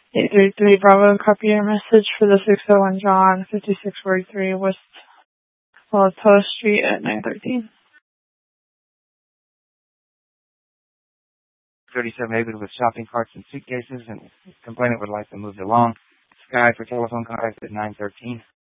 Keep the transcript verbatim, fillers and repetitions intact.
eight three three Bravo, copy your message for the six oh one John, fifty-six forty-three West West Post Street at nine thirteen. thirty-seven Haven with shopping carts and suitcases, and complainant would like to move along. Sky for telephone contact at nine thirteen.